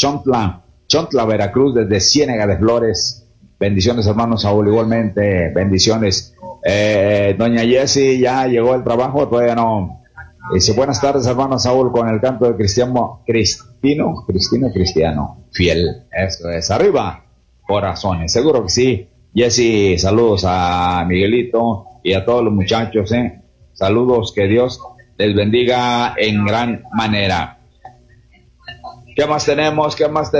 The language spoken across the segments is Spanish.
Chontla, Veracruz, desde Ciénega de Flores. Bendiciones, hermano Saúl, igualmente, bendiciones. Doña Jessie, ¿ya llegó el trabajo? Todavía no. Dice, buenas tardes, hermano Saúl, con el canto de Cristiano, fiel. Eso es, arriba, corazones, seguro que sí. Jessie, saludos a Miguelito y a todos los muchachos, saludos, que Dios les bendiga en gran manera. ¿Qué más tenemos?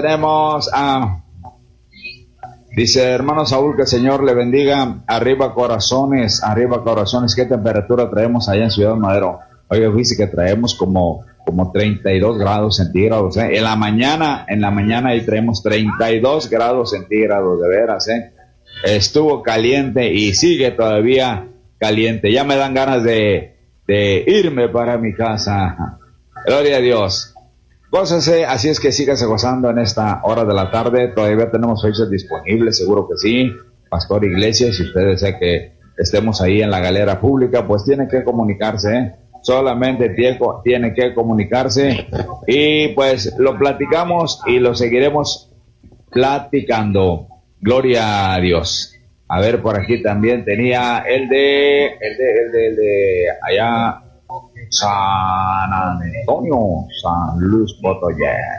Dice, hermano Saúl, que el Señor le bendiga. Arriba corazones. ¿Qué temperatura traemos allá en Ciudad Madero? Oye, dice que traemos como 32 grados centígrados, En la mañana ahí traemos 32 grados centígrados, de veras, Estuvo caliente y sigue todavía caliente. Ya me dan ganas de irme para mi casa. Gloria a Dios. Gócese, así es que sígase gozando en esta hora de la tarde. Todavía tenemos fechas disponibles, seguro que sí. Pastor Iglesias, si usted desea que estemos ahí en la galera pública, pues tiene que comunicarse, Solamente tiene que comunicarse y pues lo platicamos y lo seguiremos platicando. Gloria a Dios. A ver, por aquí también tenía el de allá, San Antonio, San Luis Potosí.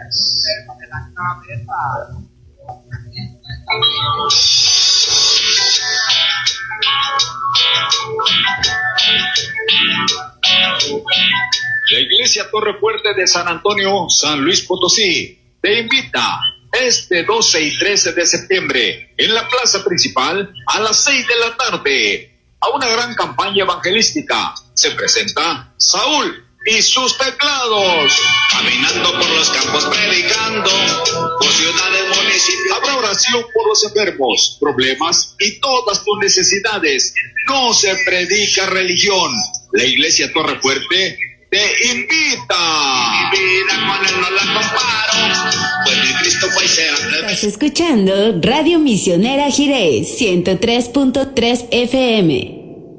La Iglesia Torre Fuerte de San Antonio, San Luis Potosí, te invita este 12 y 13 de septiembre en la plaza principal a las 6 de la tarde a una gran campaña evangelística. Se presenta Saúl y sus teclados, caminando por los campos predicando, por ciudades, municipios. Habrá oración por los enfermos, problemas y todas tus necesidades. No se predica religión. La Iglesia Torre Fuerte te invita. Mi vida con él no la comparo, pues mi Cristo fue y será. Estás escuchando Radio Misionera Jiré 103.3 FM.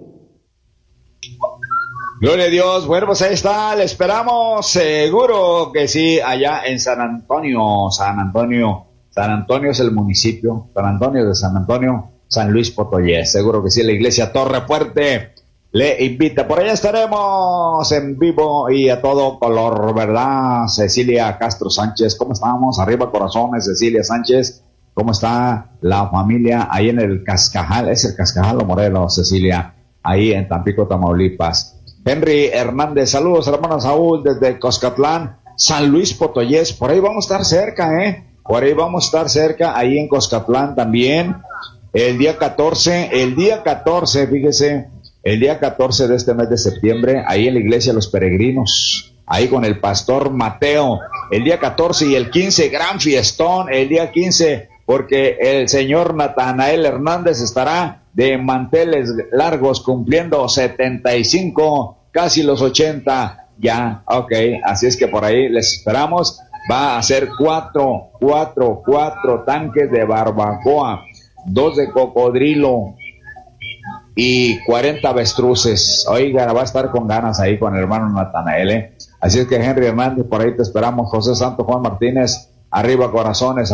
Gloria a Dios. Bueno, pues ahí está, le esperamos, seguro que sí, allá en San Antonio. San Antonio es el municipio, San Antonio de San Antonio, San Luis Potosí. Seguro que sí, la Iglesia Torre Fuerte le invita. Por allá estaremos en vivo y a todo color, ¿verdad? Cecilia Castro Sánchez, ¿cómo estamos? Arriba corazones, Cecilia Sánchez. ¿Cómo está la familia ahí en el Cascajal? ¿Es el Cascajal o Morelos, Cecilia? Ahí en Tampico, Tamaulipas. Henry Hernández, saludos, hermano Saúl, desde Coscatlán, San Luis Potosí. Por ahí vamos a estar cerca, Por ahí vamos a estar cerca, ahí en Coscatlán también. El día 14, fíjese, el día 14 de este mes de septiembre, ahí en la iglesia Los Peregrinos, ahí con el pastor Mateo. El día 14 y el 15, gran fiestón, el día 15, porque el señor Natanael Hernández estará de manteles largos, cumpliendo 75, casi los 80, ya, ok, así es que por ahí les esperamos. Va a ser cuatro tanques de barbacoa, 2 de cocodrilo y 40 avestruces. Oiga, va a estar con ganas ahí con el hermano Natanael, Así es que Henry Hernández, por ahí te esperamos. José Santo, Juan Martínez, arriba corazones,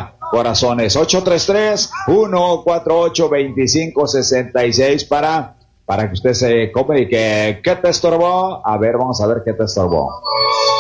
833-148-2566 para que usted se come y que ¿qué te estorbó? A ver, vamos a ver qué te estorbó.